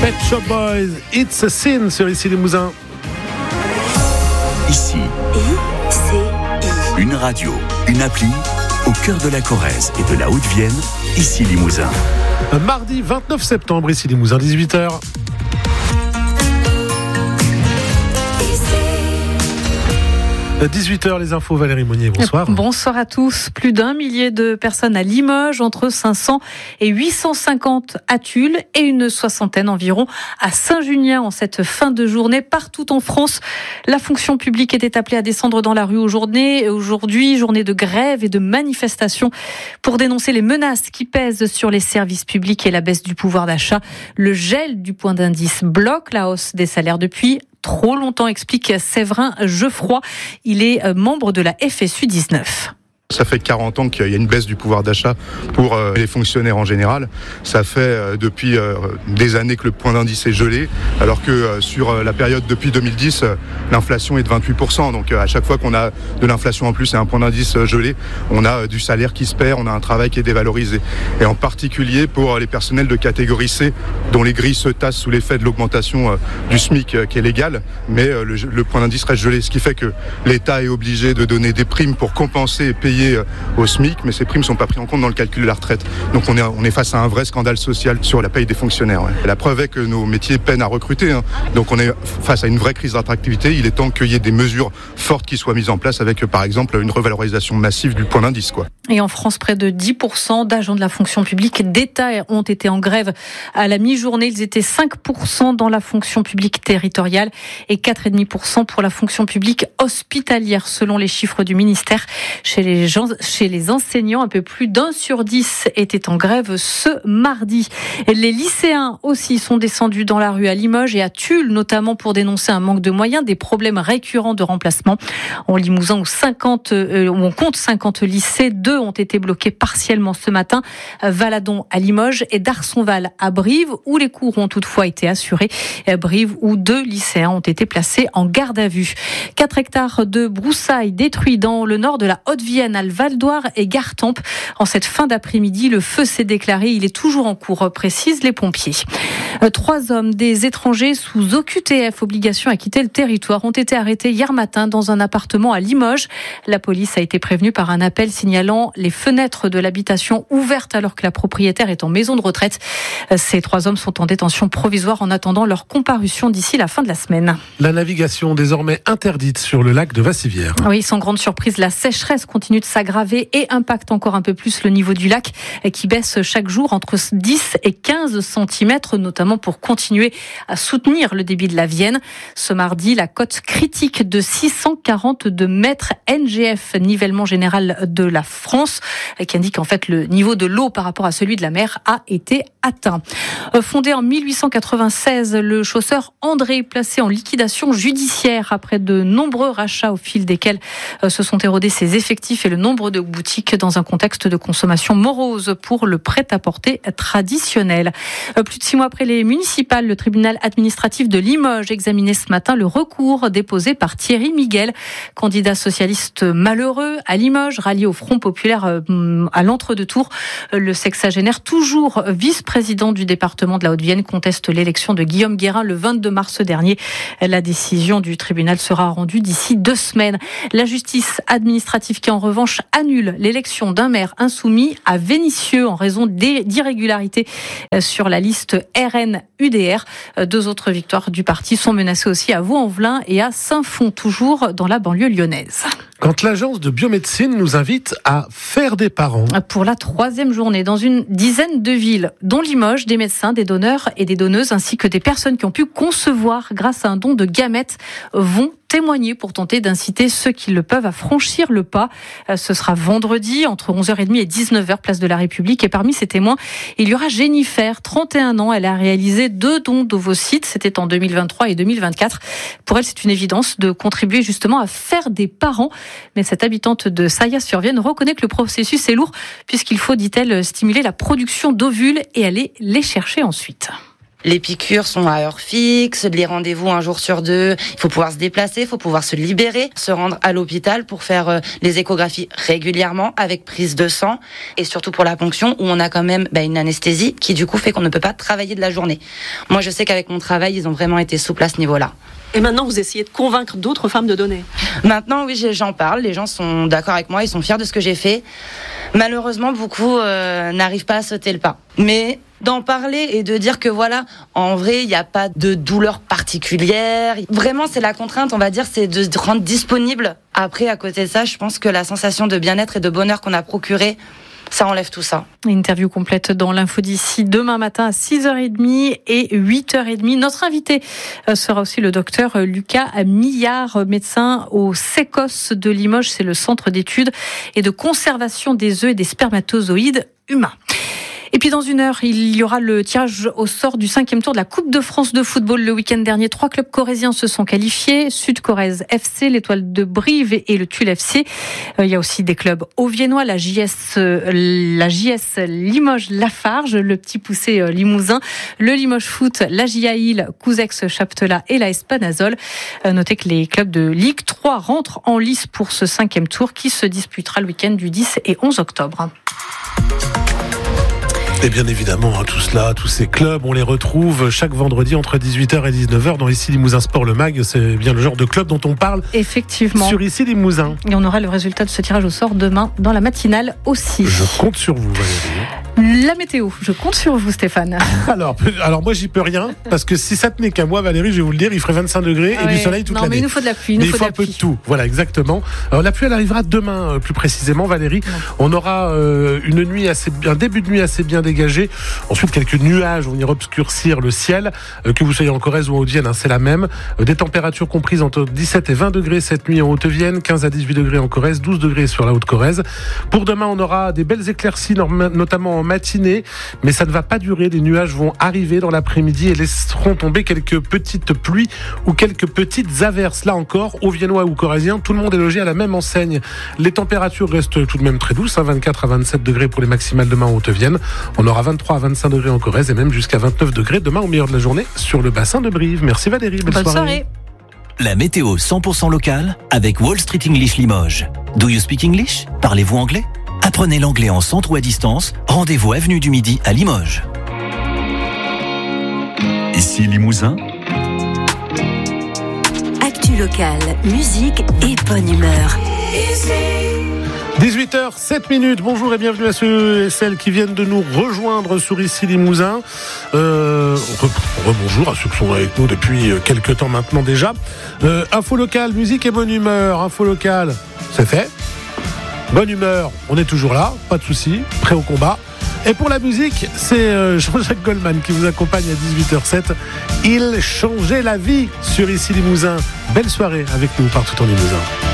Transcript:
Pet Shop Boys, It's a Sin sur Ici Limousin. Ici, une radio, une appli, au cœur de la Corrèze et de la Haute-Vienne, Ici Limousin. Mardi 29 septembre, Ici Limousin, 18h. À 18h, les infos, Valérie Monnier, bonsoir. Bonsoir à tous. Plus d'1 millier de personnes à Limoges, entre 500 et 850 à Tulle et une soixantaine environ à Saint-Junien en cette fin de journée. Partout en France, la fonction publique était appelée à descendre dans la rue aujourd'hui, journée de grève et de manifestation pour dénoncer les menaces qui pèsent sur les services publics et la baisse du pouvoir d'achat. Le gel du point d'indice bloque la hausse des salaires depuis trop longtemps, explique Séverin Geoffroy. Il est membre de la FSU 19. Ça fait 40 ans qu'il y a une baisse du pouvoir d'achat pour les fonctionnaires en général. Ça fait depuis des années que le point d'indice est gelé, alors que sur la période depuis 2010, l'inflation est de 28%. Donc à chaque fois qu'on a de l'inflation en plus et un point d'indice gelé, on a du salaire qui se perd, on a un travail qui est dévalorisé. Et en particulier pour les personnels de catégorie C, dont les grilles se tassent sous l'effet de l'augmentation du SMIC qui est légale, mais le point d'indice reste gelé. Ce qui fait que l'État est obligé de donner des primes pour compenser et payer au SMIC, mais ces primes ne sont pas prises en compte dans le calcul de la retraite. Donc on est face à un vrai scandale social sur la paye des fonctionnaires. Ouais. La preuve est que nos métiers peinent à recruter. Donc on est face à une vraie crise d'attractivité. Il est temps qu'il y ait des mesures fortes qui soient mises en place avec, par exemple, une revalorisation massive du point d'indice. Et en France, près de 10% d'agents de la fonction publique d'État ont été en grève à la mi-journée. Ils étaient 5% dans la fonction publique territoriale et 4,5% pour la fonction publique hospitalière, selon les chiffres du ministère. Chez les enseignants, un peu plus d'1 sur 10 était en grève ce mardi. Les lycéens aussi sont descendus dans la rue à Limoges et à Tulle, notamment pour dénoncer un manque de moyens, des problèmes récurrents de remplacement. En Limousin, où on compte 50 lycées, 2 ont été bloqués partiellement ce matin. Valadon à Limoges et Darsonval à Brive, où les cours ont toutefois été assurés. Brive, où 2 lycéens ont été placés en garde à vue. 4 hectares de broussailles détruits dans le nord de la Haute-Vienne, à Val-d'Oire et Gartempe. En cette fin d'après-midi, le feu s'est déclaré. Il est toujours en cours, précisent les pompiers. 3 hommes, des étrangers sous OQTF, obligation à quitter le territoire, ont été arrêtés hier matin dans un appartement à Limoges. La police a été prévenue par un appel signalant les fenêtres de l'habitation ouvertes alors que la propriétaire est en maison de retraite. Ces 3 hommes sont en détention provisoire en attendant leur comparution d'ici la fin de la semaine. La navigation désormais interdite sur le lac de Vassivière. Oui, sans grande surprise, la sécheresse continue de s'aggraver et impacte encore un peu plus le niveau du lac qui baisse chaque jour entre 10 et 15 cm, notamment pour continuer à soutenir le débit de la Vienne. Ce mardi, la cote critique de 642 mètres NGF, nivellement général de la France, qui indique en fait le niveau de l'eau par rapport à celui de la mer, a été atteint. Fondé en 1896, le chausseur André, placé en liquidation judiciaire après de nombreux rachats au fil desquels se sont érodés ses effectifs et le nombre de boutiques dans un contexte de consommation morose pour le prêt-à-porter traditionnel. Plus de 6 mois après les municipales, le tribunal administratif de Limoges examinait ce matin le recours déposé par Thierry Miguel, candidat socialiste malheureux à Limoges, rallié au Front populaire à l'entre-deux-tours. Le sexagénaire, toujours vice-président du département de la Haute-Vienne, conteste l'élection de Guillaume Guérin le 22 mars dernier. La décision du tribunal sera rendue d'ici 2 semaines. La justice administrative qui en revanche annule l'élection d'un maire insoumis à Vénissieux en raison d'irrégularités sur la liste RN-UDR. 2 autres victoires du parti sont menacées aussi à Vaux-en-Velin et à Saint-Fond, toujours dans la banlieue lyonnaise. Quand l'agence de biomédecine nous invite à faire des parents. Pour la 3e journée, dans une dizaine de villes, dont Limoges, des médecins, des donneurs et des donneuses, ainsi que des personnes qui ont pu concevoir grâce à un don de gamètes, vont témoigner pour tenter d'inciter ceux qui le peuvent à franchir le pas. Ce sera vendredi entre 11h30 et 19h, place de la République. Et parmi ces témoins, il y aura Jennifer, 31 ans. Elle a réalisé 2 dons d'ovocytes. C'était en 2023 et 2024. Pour elle, c'est une évidence de contribuer justement à faire des parents. Mais cette habitante de Saillat-sur-Vienne reconnaît que le processus est lourd puisqu'il faut, dit-elle, stimuler la production d'ovules et aller les chercher ensuite. Les piqûres sont à heure fixe, les rendez-vous un jour sur 2. Il faut pouvoir se déplacer, il faut pouvoir se libérer, se rendre à l'hôpital pour faire les échographies régulièrement avec prise de sang. Et surtout pour la ponction où on a quand même une anesthésie qui du coup fait qu'on ne peut pas travailler de la journée. Moi je sais qu'avec mon travail, ils ont vraiment été souples à ce niveau-là. Et maintenant, vous essayez de convaincre d'autres femmes de donner? Maintenant, oui, j'en parle. Les gens sont d'accord avec moi, ils sont fiers de ce que j'ai fait. Malheureusement, beaucoup n'arrivent pas à sauter le pas. Mais d'en parler et de dire que voilà, en vrai, il n'y a pas de douleur particulière. Vraiment, c'est la contrainte, on va dire, c'est de se rendre disponible. Après, à côté de ça, je pense que la sensation de bien-être et de bonheur qu'on a procuré, ça enlève tout ça. Interview complète dans l'info d'ici demain matin à 6h30 et 8h30. Notre invité sera aussi le docteur Lucas Millard, médecin au CECOS de Limoges. C'est le centre d'études et de conservation des œufs et des spermatozoïdes humains. Et puis dans une heure, il y aura le tirage au sort du 5e tour de la Coupe de France de football. Le week-end dernier, 3 clubs corréziens se sont qualifiés. Sud-Corrèze FC, l'Étoile de Brive et le Tulle FC. Il y a aussi des clubs auviennois, la JS Limoges-Lafarge, le Petit Poucet Limousin, le Limoges Foot, la JAIL, Couzex Chaptelat et la Espanazol. Notez que les clubs de Ligue 3 rentrent en lice pour ce 5e tour qui se disputera le week-end du 10 et 11 octobre. Et bien évidemment, tout cela, tous ces clubs, on les retrouve chaque vendredi entre 18h et 19h dans Ici Limousin Sport, le MAG. C'est bien le genre de club dont on parle. Effectivement. Sur Ici Limousin. Et on aura le résultat de ce tirage au sort demain dans la matinale aussi. Je compte sur vous, Valérie. La météo, je compte sur vous, Stéphane. Alors moi, j'y peux rien, parce que si ça tenait qu'à moi, Valérie, je vais vous le dire, il ferait 25 degrés et du soleil toute l'année. Non, mais il nous faut de la pluie. Il faut un peu de tout. Voilà, exactement. Alors la pluie, elle arrivera demain, plus précisément, Valérie. On aura un début de nuit assez bien dégagé. Ensuite, quelques nuages vont venir obscurcir le ciel. Que vous soyez en Corrèze ou en Haute-Vienne, c'est la même. Des températures comprises entre 17 et 20 degrés cette nuit en Haute-Vienne, 15 à 18 degrés en Corrèze, 12 degrés sur la Haute-Corrèze. Pour demain, on aura des belles éclaircies, notamment en matinée, mais ça ne va pas durer. Les nuages vont arriver dans l'après-midi et laisseront tomber quelques petites pluies ou quelques petites averses. Là encore, Auviennois ou Corréziens, tout le monde est logé à la même enseigne. Les températures restent tout de même très douces, 24 à 27 degrés pour les maximales demain en Haute-Vienne. On aura 23 à 25 degrés en Corrèze et même jusqu'à 29 degrés demain au milieu de la journée sur le bassin de Brive. Merci Valérie, bonne soirée. La météo 100% locale avec Wall Street English Limoges. Do you speak English? Parlez-vous anglais? Apprenez l'anglais en centre ou à distance. Rendez-vous avenue du Midi à Limoges. Ici Limousin. Actu locale, musique et bonne humeur. 18h07. Bonjour et bienvenue à ceux et celles qui viennent de nous rejoindre sur Ici Limousin. Bonjour à ceux qui sont avec nous depuis quelques temps maintenant déjà. Info locale, musique et bonne humeur. Info locale, c'est fait. Bonne humeur, on est toujours là, pas de soucis, prêt au combat. Et pour la musique, c'est Jean-Jacques Goldman qui vous accompagne à 18h07. Il changeait la vie sur Ici Limousin. Belle soirée avec nous partout en Limousin.